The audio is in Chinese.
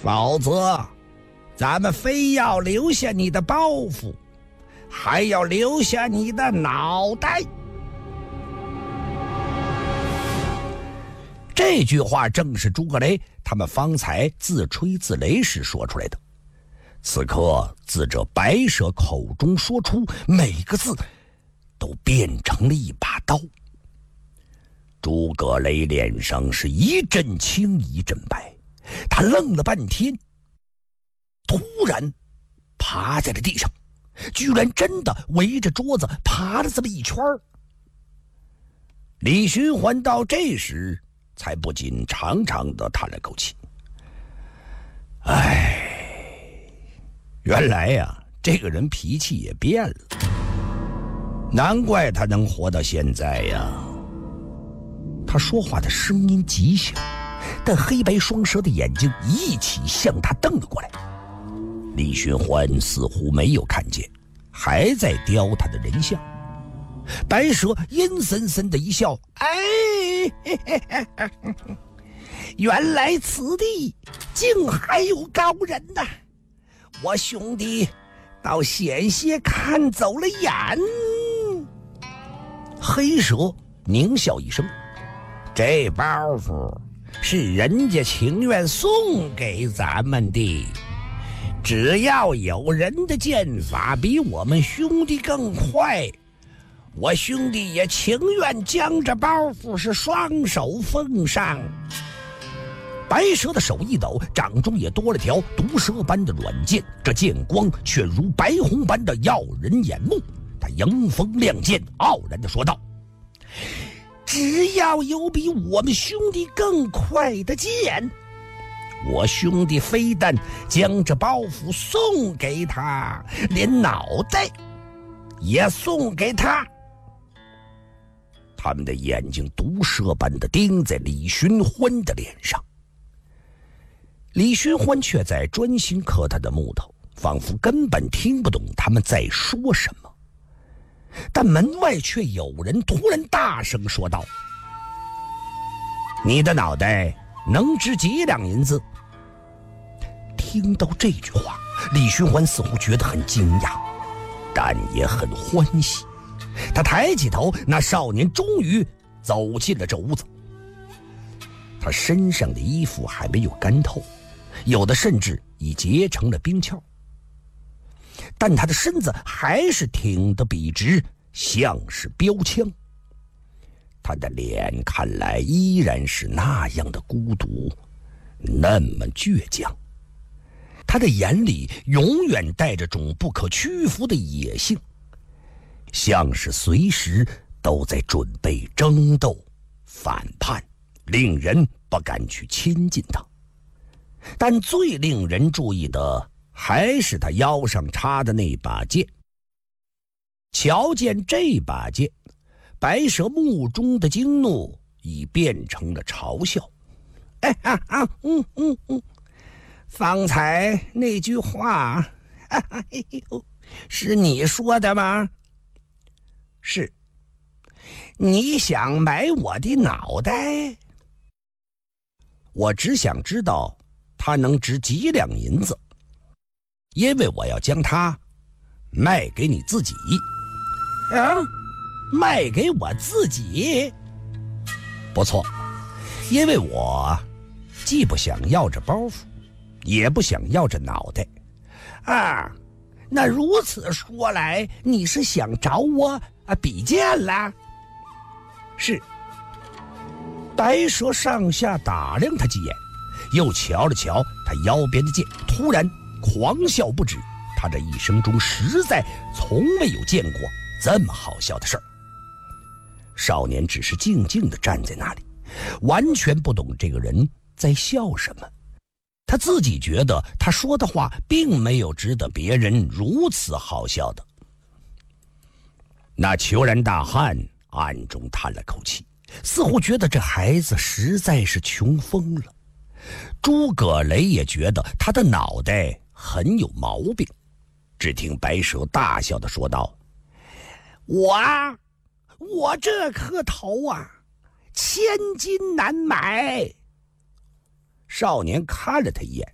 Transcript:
否则咱们非要留下你的包袱，还要留下你的脑袋。这句话正是诸葛雷他们方才自吹自擂时说出来的。此刻自这白蛇口中说出，每个字都变成了一把刀。诸葛雷脸上是一阵青一阵白，他愣了半天，突然趴在了地上，居然真的围着桌子爬了这么一圈。李寻欢到这时才不禁长长的叹了口气，原来呀，这个人脾气也变了，难怪他能活到现在呀。他说话的声音极小，但黑白双蛇的眼睛一起向他瞪了过来。李寻欢似乎没有看见，还在雕他的人像。白蛇阴森森的一笑，原来此地竟还有高人呐！我兄弟倒险些看走了眼。黑蛇狞笑一声，这包袱是人家情愿送给咱们的，只要有人的剑法比我们兄弟更快，我兄弟也情愿将这包袱是双手奉上。白蛇的手一抖，掌中也多了条毒蛇般的软剑，这剑光却如白虹般的耀人眼目。他迎风亮剑，傲然地说道，只要有比我们兄弟更快的剑，我兄弟非但将这包袱送给他，连脑袋也送给他。他们的眼睛毒蛇般的盯在李寻欢的脸上。李寻欢却在专心刻他的木头，仿佛根本听不懂他们在说什么。但门外却有人突然大声说道，你的脑袋能值几两银子？听到这句话，李寻欢似乎觉得很惊讶，但也很欢喜。他抬起头，那少年终于走进了这屋子。他身上的衣服还没有干透，有的甚至已结成了冰鞘，但他的身子还是挺得笔直，像是标枪。他的脸看来依然是那样的孤独，那么倔强。他的眼里永远带着种不可屈服的野性，像是随时都在准备争斗反叛，令人不敢去亲近他。但最令人注意的还是他腰上插的那把剑。瞧见这把剑，白蛇目中的惊怒已变成了嘲笑。方才那句话，是你说的吗？是。你想买我的脑袋？我只想知道它能值几两银子，因为我要将它卖给你自己。卖给我自己？不错，因为我既不想要这包袱，也不想要这脑袋。那如此说来，你是想找我比剑啦？是。白蛇上下打量他几眼，又瞧了瞧他腰边的剑，突然狂笑不止。他这一生中实在从未有见过这么好笑的事儿。少年只是静静地站在那里，完全不懂这个人在笑什么。他自己觉得他说的话并没有值得别人如此好笑的。那虬髯大汉暗中叹了口气，似乎觉得这孩子实在是穷疯了。诸葛雷也觉得他的脑袋很有毛病。只听白蛇大笑地说道，我这颗头千金难买。少年看了他一眼，